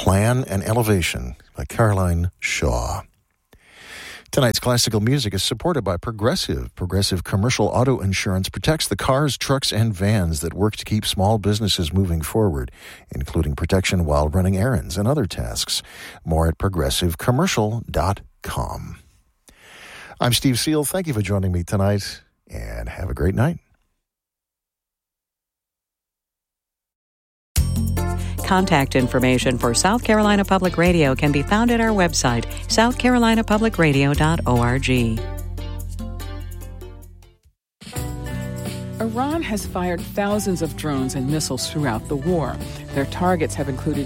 Plan and Elevation by Caroline Shaw. Tonight's classical music is supported by Progressive. Progressive Commercial Auto Insurance protects the cars, trucks, and vans that work to keep small businesses moving forward, including protection while running errands and other tasks. More at progressivecommercial.com. I'm Steve Seal. Thank you for joining me tonight, and have a great night. Contact information for South Carolina Public Radio can be found at our website, southcarolinapublicradio.org. Iran has fired thousands of drones and missiles throughout the war. Their targets have included